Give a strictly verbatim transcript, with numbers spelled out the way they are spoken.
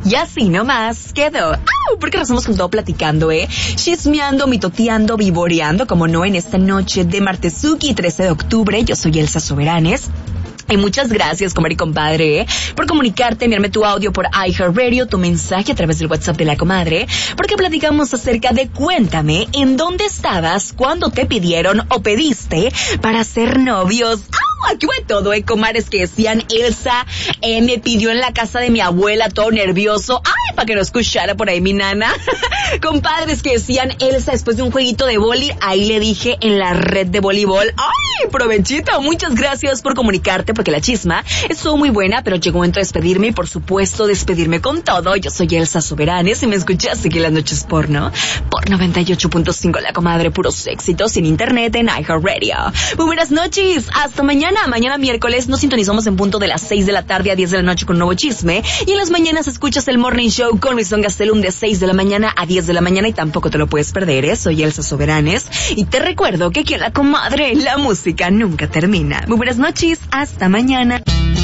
Y así nomás quedó. ¡Au! Porque estamos con todo platicando, ¿eh? Chismeando, mitoteando, vivoreando, como no, en esta noche de Martesuki, trece de octubre. Yo soy Elsa Soberanes. Y muchas gracias, comadre y compadre, ¿eh? por comunicarte, enviarme tu audio por iHeartRadio, tu mensaje a través del WhatsApp de la comadre, porque platicamos acerca de cuéntame en dónde estabas cuando te pidieron o pediste para ser novios. ¡Ah! Aquí va todo, ¿eh, comadres? Que decían, Elsa eh, me pidió en la casa de mi abuela, todo nervioso. ¡Ay! Para que no escuchara por ahí mi nana. Compadres que decían, Elsa, después de un jueguito de boli, ahí le dije en la red de voleibol. ¡Ay! Provechito. Muchas gracias por comunicarte, porque la chisma estuvo muy buena, pero llegó momento de despedirme y, por supuesto, despedirme con todo. Yo soy Elsa Soberanes y me escuchas aquí en las noches porno por noventa y ocho punto cinco, la comadre, puros éxitos en internet en iHeartRadio. Muy buenas noches. Hasta mañana. Mañana miércoles nos sintonizamos en punto de las seis de la tarde a diez de la noche con un nuevo chisme. Y en las mañanas escuchas el Morning Show con Luisón Gastelum de seis de la mañana a diez de la mañana y tampoco te lo puedes perder, ¿eh? Soy Elsa Soberanes y te recuerdo que aquí en la comadre la música nunca termina. Muy buenas noches. Hasta mañana.